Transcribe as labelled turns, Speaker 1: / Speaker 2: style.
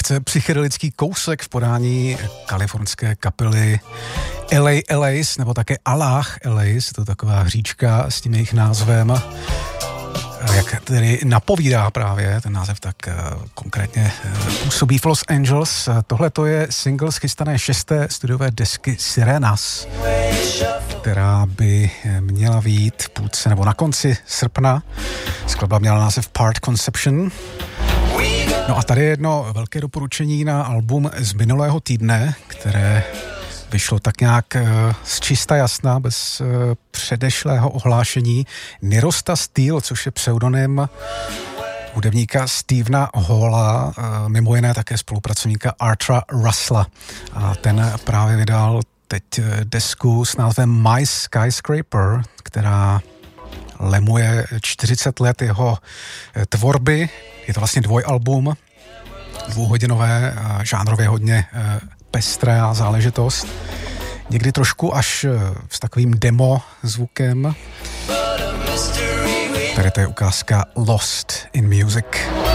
Speaker 1: lehce psychedelický kousek v podání kalifornské kapely LA LAs, nebo také Allah LAs, to je taková hříčka s tím jejich názvem, jak tedy napovídá právě ten název, tak konkrétně působí v Los Angeles. Tohle to je single z chystané 6. studiové desky Sirenas, která by měla vyjít v půlce nebo na konci srpna. Skladba měla název Part Conception. No a tady je jedno velké doporučení na album z minulého týdne, které vyšlo tak nějak z čista jasna, bez předešlého ohlášení. Nirosta Steele, což je pseudonym hudebníka Stevena Halla, mimo jiné také spolupracovníka Artura Russella. A ten právě vydal teď desku s názvem My Skyscraper, která lemuje 40 let jeho tvorby. Je to vlastně dvojalbum, dvouhodinové, žánrově hodně pestrá záležitost. Někdy trošku až s takovým demo zvukem. Tady to je ukázka Lost in Music.